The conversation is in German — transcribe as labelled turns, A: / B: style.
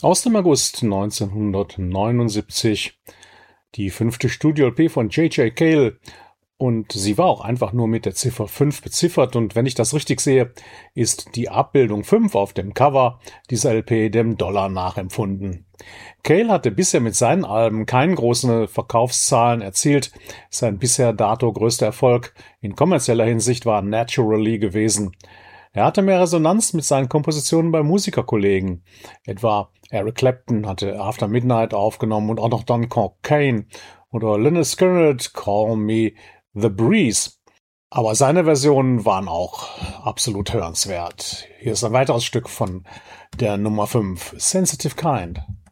A: Aus dem August 1979, die 5. Studio-LP von J.J. Cale, und sie war auch einfach nur mit der Ziffer 5 beziffert, und wenn ich das richtig sehe, ist die Abbildung 5 auf dem Cover dieser LP dem Dollar nachempfunden. Cale hatte bisher mit seinen Alben keine großen Verkaufszahlen erzielt. Sein bisher dato größter Erfolg in kommerzieller Hinsicht war Naturally gewesen. Er hatte mehr Resonanz mit seinen Kompositionen bei Musikerkollegen. Etwa Eric Clapton hatte After Midnight aufgenommen und auch noch Don Cockayne oder Lynyrd Skynyrd, Call Me The Breeze. Aber seine Versionen waren auch absolut hörenswert. Hier ist ein weiteres Stück von der Nummer 5, Sensitive Kind.